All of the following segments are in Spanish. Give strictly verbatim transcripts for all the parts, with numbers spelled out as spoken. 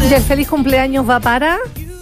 Y el feliz cumpleaños va para...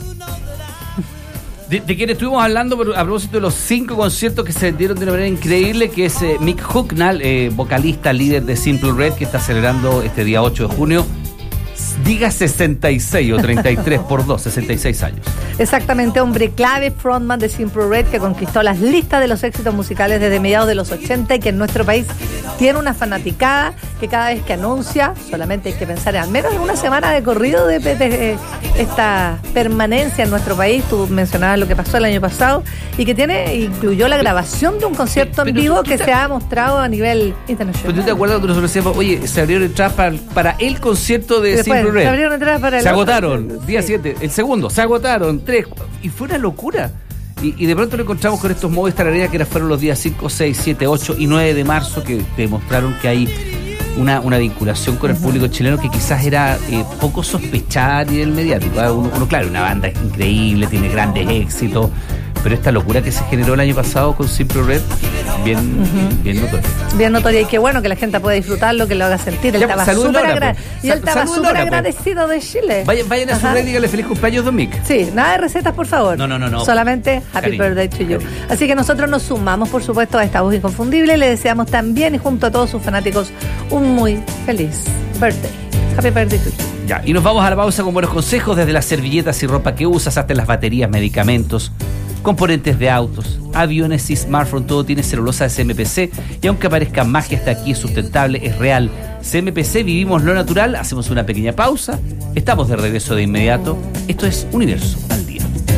De, de quien estuvimos hablando a propósito de los cinco conciertos que se vendieron de una manera increíble, que es eh, Mick Hucknall, eh, vocalista, líder de Simple Red, que está celebrando este día ocho de junio. Diga sesenta y seis o treinta y tres por dos, sesenta y seis años. Exactamente, hombre clave, frontman de Simple Red, que conquistó las listas de los éxitos musicales desde mediados de los ochenta y que en nuestro país tiene una fanaticada que cada vez que anuncia, solamente hay que pensar en al menos en una semana de corrido de, de, de esta permanencia en nuestro país. Tú mencionabas lo que pasó el año pasado y que tiene incluyó la grabación de un concierto pero, en vivo que te, se ha mostrado a nivel internacional. Pero tú te acuerdas cuando nosotros decíamos, oye, se abrieron entradas para, para el concierto de después, Simple Red. Se abrieron entradas para el Se otro. agotaron, día siete, el segundo, se agotaron, tres, y fue una locura. Y, y de pronto lo encontramos con estos Movistar Arena que fueron los días cinco, seis, siete, ocho y nueve de marzo, que demostraron que hay una, una vinculación con el público chileno que quizás era eh, poco sospechada a nivel mediático. Uno, uno, claro, una banda increíble, tiene grandes éxitos, pero esta locura que se generó el año pasado con Simple Red, bien, uh-huh. bien notoria. Bien notoria, y qué bueno que la gente pueda disfrutarlo, que lo haga sentir. Él ya, estaba súper agra- y él estaba súper agradecido de Chile. Vayan, vayan a su red y díganle feliz cumpleaños, Don Mick. Sí, nada de recetas, por favor. No, no, no. no. Solamente Happy Cariño, Birthday to you. Cariño. Así que nosotros nos sumamos, por supuesto, a esta voz inconfundible. Le deseamos también, y junto a todos sus fanáticos, un muy feliz birthday. Happy Birthday to you. Ya, y nos vamos a la pausa con buenos consejos, desde las servilletas y ropa que usas hasta las baterías, medicamentos, componentes de autos, aviones y smartphone. Todo tiene celulosa de C M P C, y aunque parezca magia, hasta aquí es sustentable, es real. C M P C, vivimos lo natural. Hacemos una pequeña pausa, estamos de regreso de inmediato. Esto es Universo.